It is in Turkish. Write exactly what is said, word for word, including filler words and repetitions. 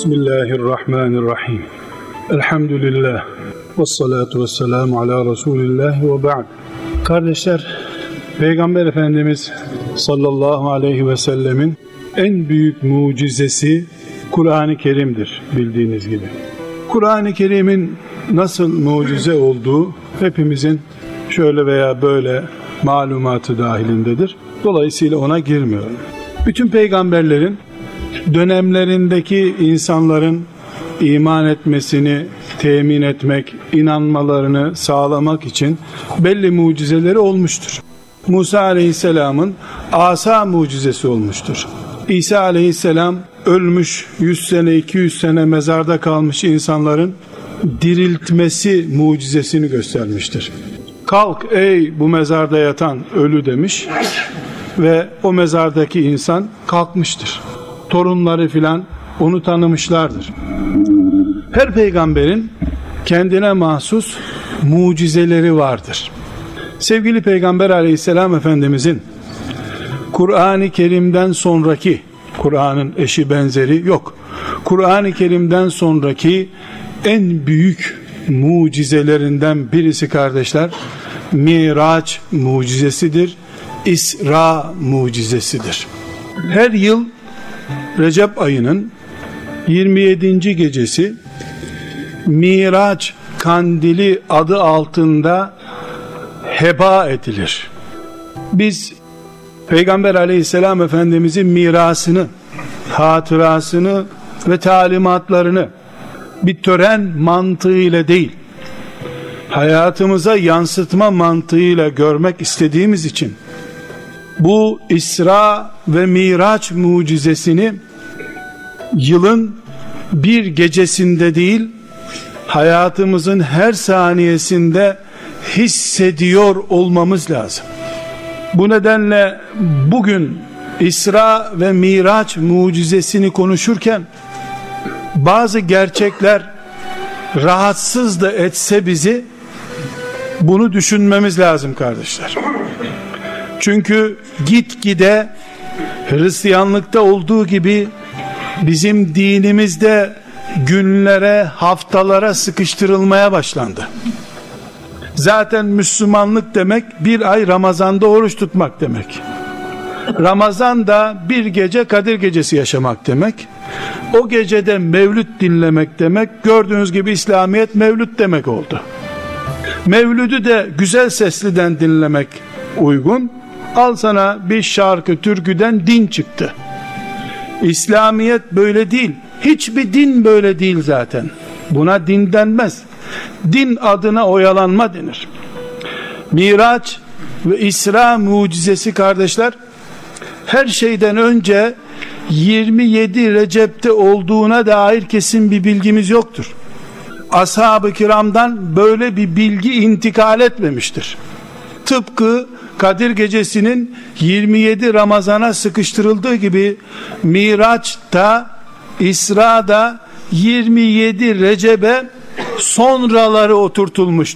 Bismillahirrahmanirrahim. Elhamdülillah. Vessalatu vesselamu ala Resulillah ve ba'd. Kardeşler, Peygamber Efendimiz sallallahu aleyhi ve sellemin en büyük mucizesi Kur'an-ı Kerim'dir bildiğiniz gibi. Kur'an-ı Kerim'in nasıl mucize olduğu hepimizin şöyle veya böyle malumatı dahilindedir. Dolayısıyla ona girmiyorum. Bütün peygamberlerin dönemlerindeki insanların iman etmesini temin etmek, inanmalarını sağlamak için belli mucizeleri olmuştur. Musa aleyhisselamın asa mucizesi olmuştur. İsa aleyhisselam ölmüş yüz sene iki yüz sene mezarda kalmış insanların diriltmesi mucizesini göstermiştir. Kalk ey bu mezarda yatan ölü demiş ve o mezardaki insan kalkmıştır. Torunları filan onu tanımışlardır. Her peygamberin kendine mahsus mucizeleri vardır. Sevgili Peygamber Aleyhisselam Efendimizin Kur'an-ı Kerim'den sonraki, Kur'an'ın eşi benzeri yok, Kur'an-ı Kerim'den sonraki en büyük mucizelerinden birisi kardeşler, Miraç mucizesidir, İsra mucizesidir. Her yıl Recep ayının yirmi yedinci gecesi Miraç kandili adı altında heba edilir. Biz Peygamber Aleyhisselam Efendimizin mirasını, hatırasını ve talimatlarını bir tören mantığıyla değil, hayatımıza yansıtma mantığıyla görmek istediğimiz için bu İsra ve Miraç mucizesini yılın bir gecesinde değil, hayatımızın her saniyesinde hissediyor olmamız lazım. Bu nedenle bugün İsra ve Miraç mucizesini konuşurken bazı gerçekler rahatsız da etse bizi, bunu düşünmemiz lazım kardeşler. Çünkü gitgide Hristiyanlıkta olduğu gibi bizim dinimizde günlere, haftalara sıkıştırılmaya başlandı. Zaten Müslümanlık demek bir ay Ramazan'da oruç tutmak demek. Ramazan'da bir gece Kadir Gecesi yaşamak demek. O gecede mevlüt dinlemek demek. Gördüğünüz gibi İslamiyet mevlüt demek oldu. Mevlüdü de güzel sesliden dinlemek uygun. Al sana bir şarkı, türküden din çıktı. İslamiyet böyle değil. Hiçbir din böyle değil zaten. Buna din denmez. Din adına oyalanma denir. Miraç ve İsra mucizesi kardeşler, her şeyden önce yirmi yedi Recep'te olduğuna dair kesin bir bilgimiz yoktur. Ashab-ı kiramdan böyle bir bilgi intikal etmemiştir. Tıpkı Kadir Gecesi'nin yirmi yedi Ramazan'a sıkıştırıldığı gibi Miraç'ta, İsra'da yirmi yedi Recep'e sonraları oturtulmuştur.